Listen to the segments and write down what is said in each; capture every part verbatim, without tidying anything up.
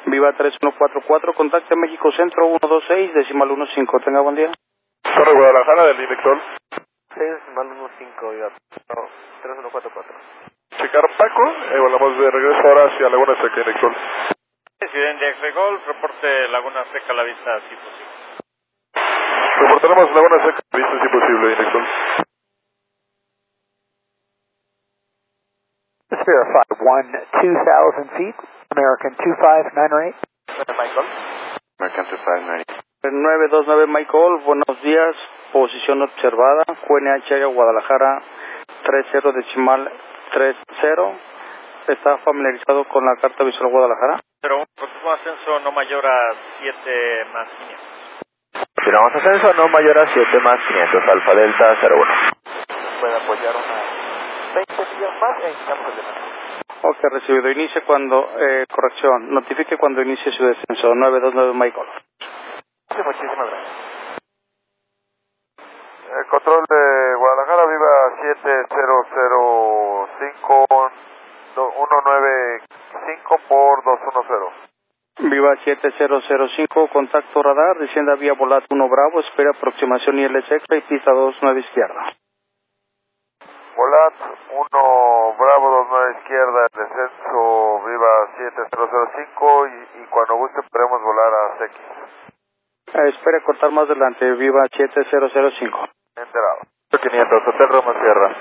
Viva tres uno cuatro cuatro, contacte México Centro uno dos seis, decimal uno cinco, tenga buen día. Torre Guadalajara del director. seis decimal uno cinco, Viva no, tres uno cuatro cuatro. Checar Paco, eh, volamos de regreso ahora hacia Laguna Seca, director. Ciudad de X-Ray Golf, reporte Laguna Seca, la vista, si posible. Reportaremos Laguna Seca, vista si posible, director. Verify one two thousand feet, American two five nine eight. Michael. American two five nine eight. nueve dos nueve Michael, buenos días, posición observada, Q N H Área Guadalajara tres cero decimal tres cero. ¿Está familiarizado con la carta visual Guadalajara? cero uno, continuo ascenso no mayor a siete más quinientos. Continuamos ascenso no mayor a siete más quinientos, Alfa Delta cero uno. Puede apoyar una veinte millas más e indicamos el descenso. Ok, recibido. Inicie cuando, eh, corrección, notifique cuando inicie su descenso, nueve dos nueve Michael. Sí, muchísimas gracias. El control de Guadalajara, viva siete cero cero cinco uno nueve cinco por dos uno cero. Viva siete cero cero cinco, contacto radar, descienda vía Volat uno Bravo, espera aproximación I L S X y pista dos nueve izquierda. Volat uno Bravo dos nueve izquierda, descenso, viva siete cero cero cinco y, y cuando guste podremos volar a C X. Eh, espere cortar más adelante, viva siete cero cero cinco. Enterado. quinientos, Hotel Roma Sierra.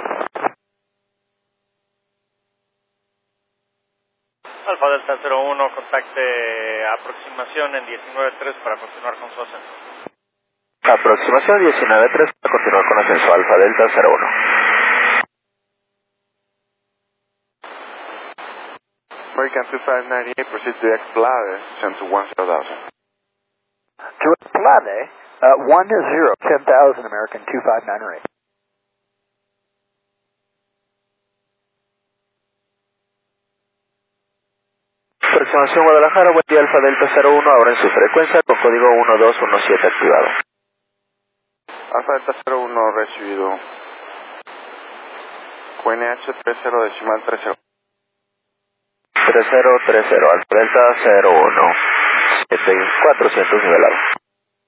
Alfa Delta cero uno, contacte aproximación en diecinueve tres para continuar con su ascenso. Aproximación diecinueve tres para continuar con ascenso, Alfa Delta cero uno. American two five nine eight, proceed to Explade, send to one zero thousand. To Explade, uh, one zero, ten thousand, American two five nine eight. Aproximación Guadalajara, buen día Alfa Delta cero uno, ahora en su frecuencia con código uno dos uno siete activado. Alfa Delta cero uno recibido. Q N H tres cero decimal tres cero. tres cero tres cero, Alfa Delta cero uno, siete cuatrocientos nivelado.